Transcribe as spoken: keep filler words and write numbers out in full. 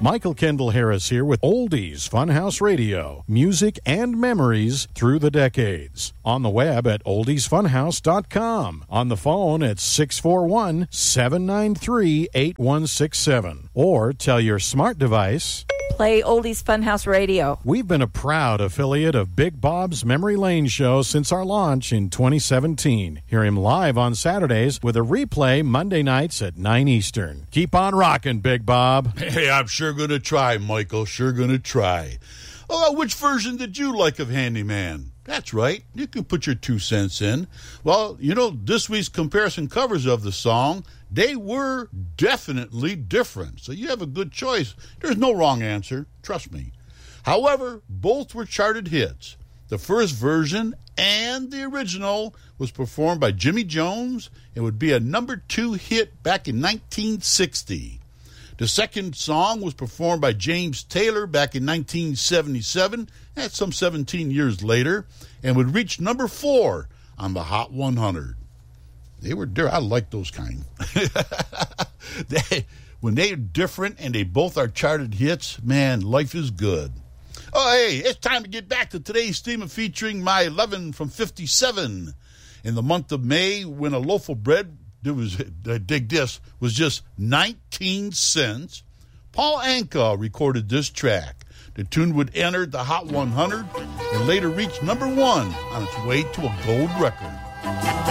Michael Kendall Harris here with Oldies Funhouse Radio, music and memories through the decades. On the web at oldies funhouse dot com. On the phone at six four one, seven nine three, eight one six seven. Or tell your smart device, play Oldies Funhouse Radio. We've been a proud affiliate of Big Bob's Memory Lane Show since our launch in twenty seventeen. Hear him live on Saturdays with a replay Monday nights at nine Eastern. Keep on rocking, Big Bob. Hey, I'm sure going to try, Michael. Sure going to try. Oh, which version did you like of Handyman? That's right. You can put your two cents in. Well, you know, this week's comparison covers of the song, they were definitely different. So you have a good choice. There's no wrong answer. Trust me. However, both were charted hits. The first version and the original was performed by Jimmy Jones and would be a number two hit back in nineteen sixty. The second song was performed by James Taylor back in nineteen seventy-seven, that's some seventeen years later, and would reach number four on the Hot one hundred. They were different. I like those kind. they, when they're different and they both are charted hits, man, life is good. Oh, hey, it's time to get back to today's theme of featuring my eleven from fifty-seven. In the month of May, when a loaf of bread, there was, uh, dig this, was just nineteen cents, Paul Anka recorded this track. The tune would enter the Hot one hundred and later reach number one on its way to a gold record.